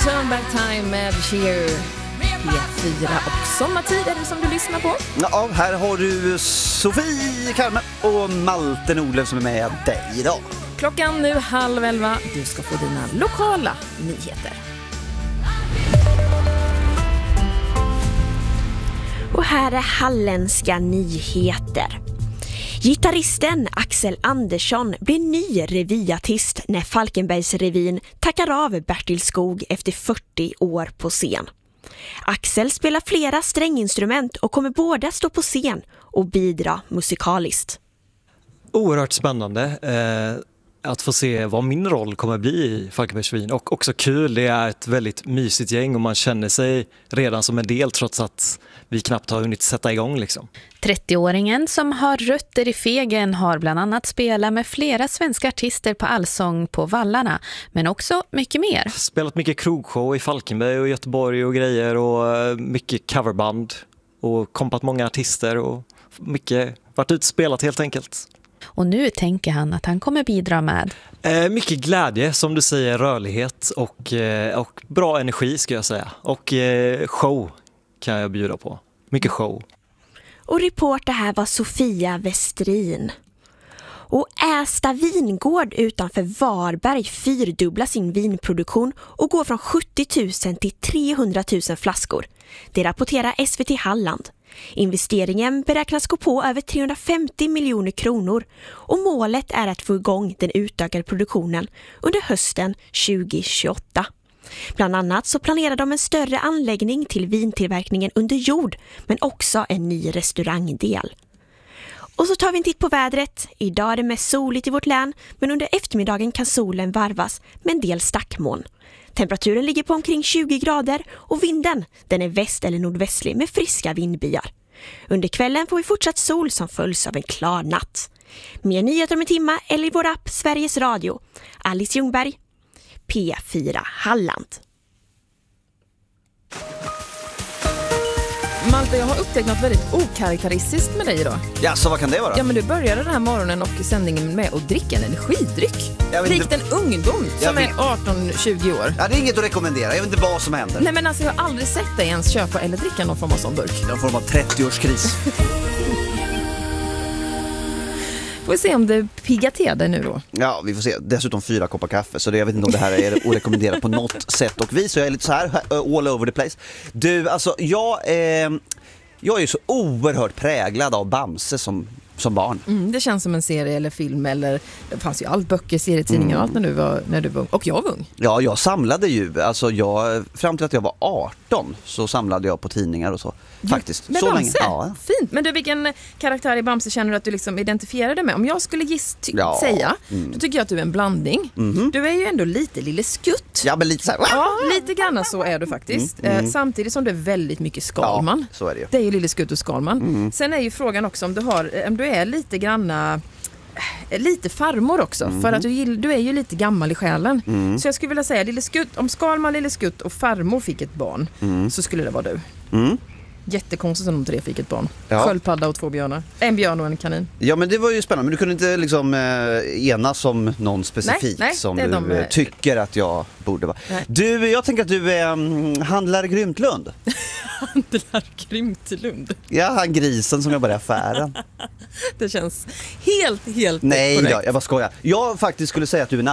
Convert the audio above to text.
Turn Back Time med Cher. P4 och sommartid är det som du lyssnar på. Ja, här har du Sofie Karme och Malte Nordlöf som är med dig idag. Klockan nu 10:30. Du ska få dina lokala nyheter. Och här är halländska nyheter. Gitarristen Axel Andersson blir ny revyartist när Falkenbergsrevyn tackar av Bertil Skog efter 40 år på scen. Axel spelar flera stränginstrument och kommer båda stå på scen och bidra musikaliskt. Oerhört spännande att få se vad min roll kommer bli i Falkenbergsrevyn, och också kul, det är ett väldigt mysigt gäng och man känner sig redan som en del trots att vi knappt har hunnit sätta igång liksom. 30-åringen som har rötter i Fegen har bland annat spelat med flera svenska artister på Allsång på Vallarna, men också mycket mer. Spelat mycket krogshow i Falkenberg och Göteborg och grejer, och mycket coverband och kompat många artister och mycket varit utspelat helt enkelt. Och nu tänker han att han kommer bidra med mycket glädje, som du säger, rörlighet och bra energi ska jag säga. Och show kan jag bjuda på. Mycket show. Och reporter här var Sofia Westrin. Och Ästa vingård utanför Varberg fyrdubblar sin vinproduktion och går från 70 000 till 300 000 flaskor. Det rapporterar SVT Halland. Investeringen beräknas gå på över 350 miljoner kronor och målet är att få igång den utökade produktionen under hösten 2028. Bland annat så planerar de en större anläggning till vintillverkningen under jord, men också en ny restaurangdel. Och så tar vi en titt på vädret. Idag är det mest soligt i vårt län, men under eftermiddagen kan solen varvas med en del stackmoln. Temperaturen ligger på omkring 20 grader och vinden, den är väst- eller nordvästlig med friska vindbyar. Under kvällen får vi fortsatt sol som följs av en klar natt. Mer nyheter om en timma eller i vår app Sveriges Radio. Alice Ljungberg, P4 Halland. Malte, jag har upptäckt något väldigt okaraktäristiskt med dig idag. Ja, så vad kan det vara? Ja, men du började den här morgonen och sändningen med att dricka en energidryck. Likt en ungdom som är 18-20 år. Ja, det är inget att rekommendera. Jag vet inte vad som händer. Nej, men alltså jag har aldrig sett dig ens köpa eller dricka någon form av sån burk. Jag får vara 30-årskris. Får vi se om det piggar till dig nu då. Ja, vi får se. Dessutom 4 koppar kaffe. Så jag vet inte om det här är att rekommendera på något sätt och vis. Så jag är lite så här all over the place. Du, alltså jag är ju så oerhört präglad av Bamse som barn. Det känns som en serie eller film, eller det fanns ju allt, böcker, serietidningar och allt när du var ung. Och jag var ung. Ja, jag samlade ju, alltså fram till att jag var 18 så samlade jag på tidningar och så. Faktiskt. Med så Bamse? länge. Ja. Fint. Men du, vilken karaktär i Bamse känner du att du liksom identifierar dig med? Om jag skulle säga, då tycker jag att du är en blandning. Du är ju ändå lite lille skutt. Ja, men lite så här. Ja, lite grann så är du faktiskt. Samtidigt som du är väldigt mycket Skalman. Ja, så är det ju. Det är ju lille skutt och Skalman. Sen är ju frågan också om du är lite granna lite farmor också, för att du är ju lite gammal i själen. Så jag skulle vilja säga lille skutt, om Skalman, lille skutt och farmor fick ett barn så skulle det vara du. Jättekonstigt om de 3 fick ett barn. Ja. Sköldpadda och 2 björnar. En björn och en kanin. Ja, men det var ju spännande. Men du kunde inte liksom enas om någon specifik som du tycker att jag borde vara. Nej. Du, jag tänker att du är handlare Grymtlund. Handlare Grymtlund? Ja, han grisen som jobbar i affären. Det känns helt Nej korrekt. då, jag bara skojar. Jag faktiskt skulle säga att du är